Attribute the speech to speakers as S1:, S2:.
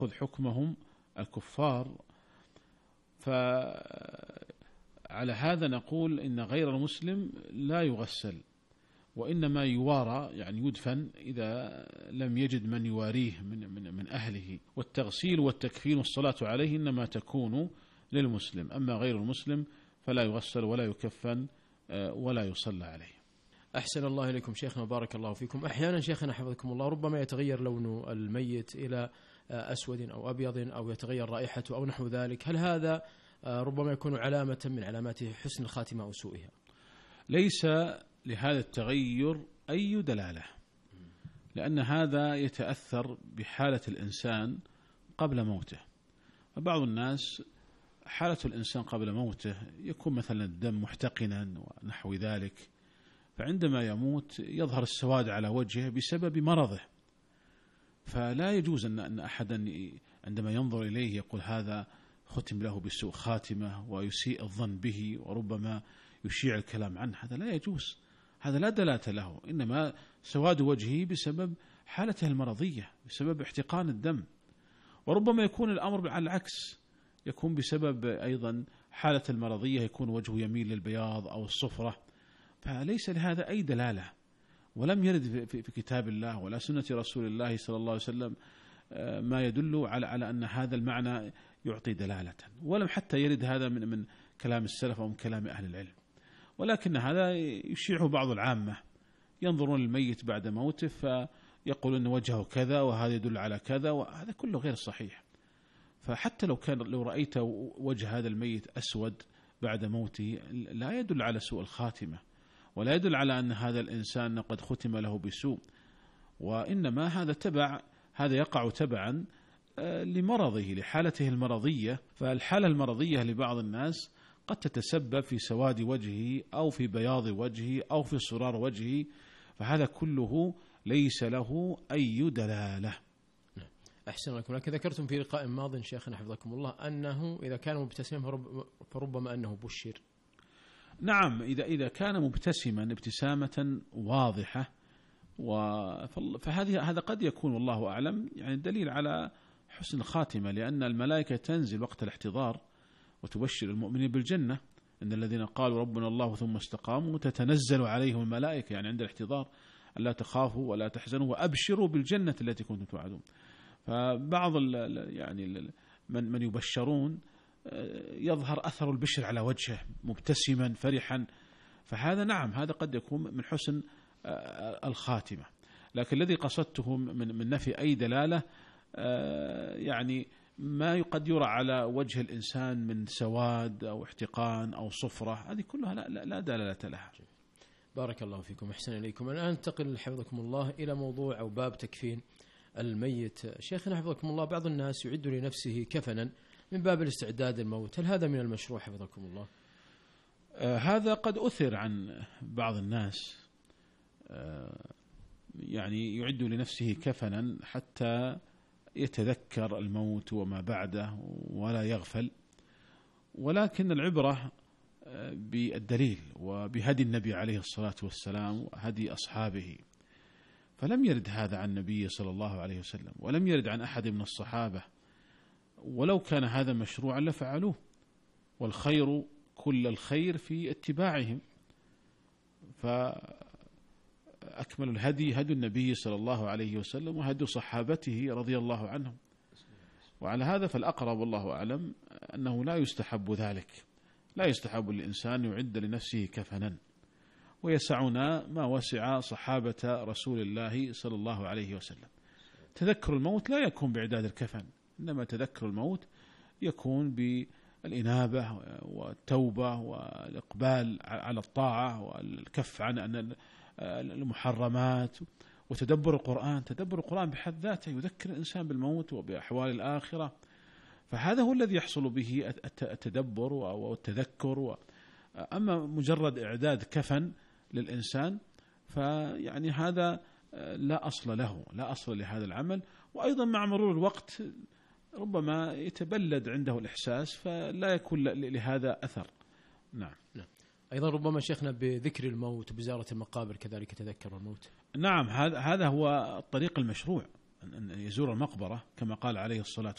S1: خذ حكمهم الكفار. فعلى هذا نقول إن غير المسلم لا يغسل، وإنما يوارى، يعني يدفن إذا لم يجد من يواريه من أهله. والتغسيل والتكفين والصلاة عليه إنما تكون للمسلم، أما غير المسلم فلا يغسل ولا يكفن ولا يصلى عليه.
S2: أحسن الله إليكم شيخنا، بارك الله فيكم. أحيانا شيخنا حفظكم الله ربما يتغير لون الميت إلى أسود أو أبيض، أو يتغير رائحته أو نحو ذلك، هل هذا ربما يكون علامة من علامات حسن الخاتمة أو سوءها؟
S1: ليس لهذا التغير أي دلالة، لأن هذا يتأثر بحالة الإنسان قبل موته. فبعض الناس حالة الإنسان قبل موته يكون مثلا الدم محتقنا ونحو ذلك، فعندما يموت يظهر السواد على وجهه بسبب مرضه، فلا يجوز أن أحدا عندما ينظر إليه يقول هذا ختم له بسوء خاتمة ويسيء الظن به وربما يشيع الكلام عنه. هذا لا يجوز، هذا لا دلالة له، إنما سواد وجهه بسبب حالته المرضية، بسبب احتقان الدم. وربما يكون الأمر على العكس، يكون بسبب أيضا حالة المرضية يكون وجهه يميل للبياض أو الصفرة، فليس لهذا أي دلالة، ولم يرد في كتاب الله ولا سنة رسول الله صلى الله عليه وسلم ما يدل على أن هذا المعنى يعطي دلالة، ولم حتى يرد هذا من كلام السلف أو من كلام أهل العلم. ولكن هذا يشيعه بعض العامة، ينظرون للميت بعد موته فيقولون أن وجهه كذا وهذا يدل على كذا، وهذا كله غير صحيح. فحتى لو رأيت وجه هذا الميت أسود بعد موته لا يدل على سوء الخاتمة، ولا يدل على أن هذا الإنسان قد ختم له بسوء، وإنما هذا يقع تبعا لمرضه، لحالته المرضية. فالحالة المرضية لبعض الناس قد تتسبب في سواد وجهه أو في بياض وجهه أو في صرار وجهه، فهذا كله ليس له أي دلالة.
S2: أحسن لكم. لكن ذكرتم في لقاء ماض شيخنا حفظكم الله أنه إذا كان مبتسما فربما أنه بشر.
S1: نعم، إذا كان مبتسما ابتسامة واضحة، هذا قد يكون والله أعلم يعني دليل على حسن الخاتمة، لأن الملائكة تنزل وقت الاحتضار وتبشر المؤمنين بالجنة، إن الذين قالوا ربنا الله ثم استقاموا تتنزل عليهم الملائكة، يعني عند الاحتضار ألا تخافوا ولا تحزنوا وأبشروا بالجنة التي كنتم توعدون. فبعض يعني من يبشرون يظهر أثر البشر على وجهه مبتسما فرحا، فهذا نعم هذا قد يكون من حسن الخاتمة. لكن الذي قصدته من نفي أي دلالة يعني ما قد يرى على وجه الإنسان من سواد أو احتقان أو صفرة، هذه كلها لا دلالة لها.
S2: بارك الله فيكم، أحسن إليكم. الآن ننتقل حفظكم الله إلى موضوع أو باب تكفين الميت. شيخنا حفظكم الله بعض الناس يعد لنفسه كفنا من باب الاستعداد الموت، هل هذا من المشروع حفظكم الله؟
S1: هذا قد أثر عن بعض الناس، يعني يعد لنفسه كفنا حتى يتذكر الموت وما بعده ولا يغفل، ولكن العبرة بالدليل وبهدي النبي عليه الصلاة والسلام وهدي أصحابه. فلم يرد هذا عن النبي صلى الله عليه وسلم، ولم يرد عن أحد من الصحابة، ولو كان هذا مشروعا لفعلوه، والخير كل الخير في اتباعهم. فأكمل الهدي هدي النبي صلى الله عليه وسلم وهدي صحابته رضي الله عنهم. وعلى هذا فالأقرب والله أعلم أنه لا يستحب ذلك، لا يستحب للإنسان يعد لنفسه كفنا، ويسعنا ما وسع صحابة رسول الله صلى الله عليه وسلم. تذكر الموت لا يكون بإعداد الكفن، إنما تذكر الموت يكون بالإنابة والتوبة والإقبال على الطاعة والكف عن المحرمات وتدبر القرآن. تدبر القرآن بحد ذاته يذكر الإنسان بالموت وبأحوال الآخرة، فهذا هو الذي يحصل به التدبر والتذكر. أما مجرد إعداد كفن للإنسان فيعني هذا لا أصل له، لا أصل لهذا العمل. وأيضا مع مرور الوقت ربما يتبلد عنده الإحساس فلا يكون لهذا أثر. نعم.
S2: أيضا ربما شيخنا بذكر الموت وبزيارة المقابر كذلك يتذكر الموت.
S1: نعم، هذا هو الطريق المشروع، أن يزور المقبرة كما قال عليه الصلاة